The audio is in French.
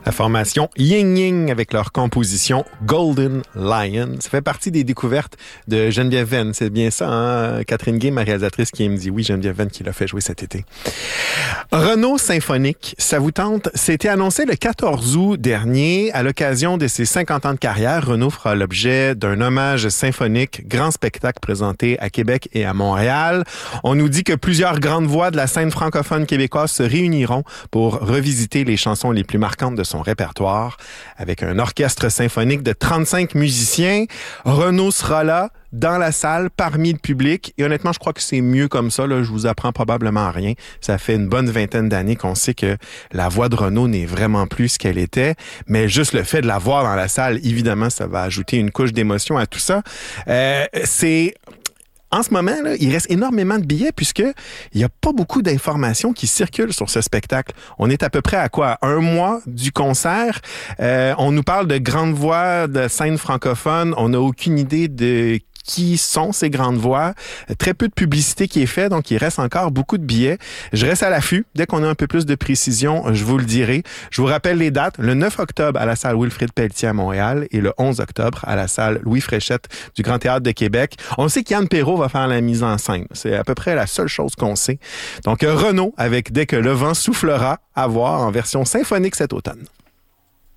La formation Ying Ying avec leur composition Golden Lion. Ça fait partie des découvertes de Geneviève Venn. C'est bien ça, hein? Catherine Gay, ma réalisatrice, qui me dit oui, Geneviève Venn qui l'a fait jouer cet été. Renaud Symphonique, ça vous tente? C'était annoncé le 14 août dernier. À l'occasion de ses 50 ans de carrière, Renaud fera l'objet d'un hommage symphonique, grand spectacle présenté à Québec et à Montréal. On nous dit que plusieurs grandes voix de la scène francophone québécoise se réuniront pour revisiter les chansons les plus marquantes de son répertoire. Avec un orchestre symphonique de 35 musiciens, Renaud sera là, dans la salle, parmi le public. Et honnêtement, je crois que c'est mieux comme ça. Là, je vous apprends probablement rien. Ça fait une bonne vingtaine d'années qu'on sait que la voix de Renaud n'est vraiment plus ce qu'elle était. Mais juste le fait de la voir dans la salle, évidemment, ça va ajouter une couche d'émotion à tout ça. En ce moment, là, il reste énormément de billets puisque il n'y a pas beaucoup d'informations qui circulent sur ce spectacle. On est à peu près à quoi? Un mois du concert. On nous parle de grandes voix de scène francophone. On n'a aucune idée de qui sont ces grandes voix. Très peu de publicité qui est faite, donc il reste encore beaucoup de billets. Je reste à l'affût. Dès qu'on a un peu plus de précision, je vous le dirai. Je vous rappelle les dates. Le 9 octobre à la salle Wilfrid Pelletier à Montréal et le 11 octobre à la salle Louis Fréchette du Grand Théâtre de Québec. On sait qu'Yann Perrault va faire la mise en scène. C'est à peu près la seule chose qu'on sait. Donc Renaud avec Dès que le vent soufflera, à voir en version symphonique cet automne.